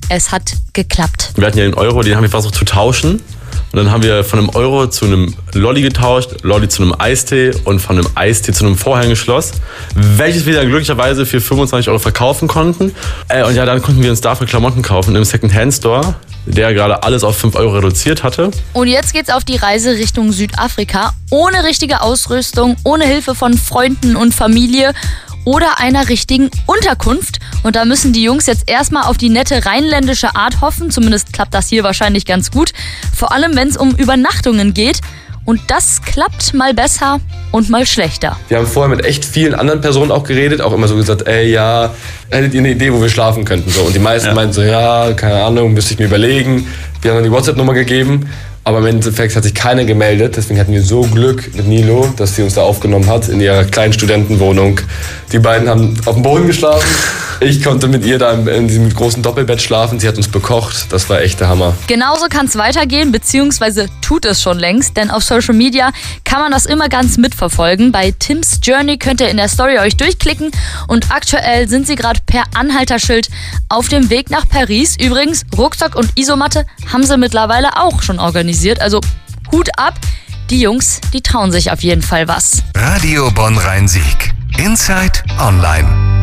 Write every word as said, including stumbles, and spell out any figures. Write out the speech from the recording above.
es hat geklappt. Wir hatten ja den Euro, den haben wir versucht zu tauschen. Und dann haben wir von einem Euro zu einem Lolli getauscht, Lolli zu einem Eistee und von einem Eistee zu einem Vorhängeschloss, welches wir dann glücklicherweise für fünfundzwanzig Euro verkaufen konnten. Äh, und ja, dann konnten wir uns dafür Klamotten kaufen im Second-Hand-Store, der gerade alles auf fünf Euro reduziert hatte. Und jetzt geht's auf die Reise Richtung Südafrika, ohne richtige Ausrüstung, ohne Hilfe von Freunden und Familie oder einer richtigen Unterkunft. Und da müssen die Jungs jetzt erstmal auf die nette rheinländische Art hoffen. Zumindest klappt das hier wahrscheinlich ganz gut. Vor allem, wenn es um Übernachtungen geht. Und das klappt mal besser und mal schlechter. Wir haben vorher mit echt vielen anderen Personen auch geredet, auch immer so gesagt, ey, ja, hättet ihr eine Idee, wo wir schlafen könnten? So. Und die meisten ja. meinten so, ja, keine Ahnung, müsste ich mir überlegen. Wir haben dann die WhatsApp-Nummer gegeben. Aber im Endeffekt hat sich keiner gemeldet. Deswegen hatten wir so Glück mit Nilo, dass sie uns da aufgenommen hat in ihrer kleinen Studentenwohnung. Die beiden haben auf dem Boden geschlafen. Ich konnte mit ihr da in diesem großen Doppelbett schlafen. Sie hat uns bekocht. Das war echt der Hammer. Genauso kann es weitergehen, beziehungsweise tut es schon längst. Denn auf Social Media kann man das immer ganz mitverfolgen. Bei Tim's Journey könnt ihr in der Story euch durchklicken. Und aktuell sind sie gerade per Anhalterschild auf dem Weg nach Paris. Übrigens, Rucksack und Isomatte haben sie mittlerweile auch schon organisiert. Also Hut ab. Die Jungs, die trauen sich auf jeden Fall was. Radio Bonn Rhein-Sieg. Inside Online.